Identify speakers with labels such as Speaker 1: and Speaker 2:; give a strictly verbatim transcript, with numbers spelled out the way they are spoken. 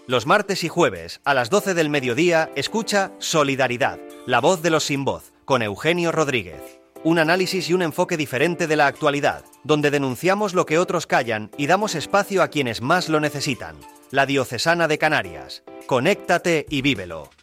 Speaker 1: Los martes y jueves, a las doce del mediodía, escucha Solidaridad, la voz de los sin voz, con Eugenio Rodríguez. Un análisis y un enfoque diferente de la actualidad, donde denunciamos lo que otros callan y damos espacio a quienes más lo necesitan. La Diocesana de Canarias. Conéctate y vívelo.